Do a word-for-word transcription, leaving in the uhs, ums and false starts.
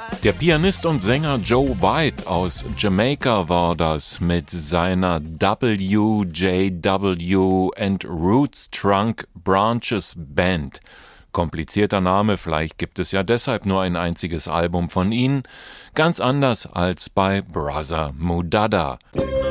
Der Pianist und Sänger Joe White aus Jamaika war das mit seiner W J W and Roots Trunk Branches Band. Komplizierter Name, vielleicht gibt es ja deshalb nur ein einziges Album von ihnen, ganz anders als bei Brother Mudada.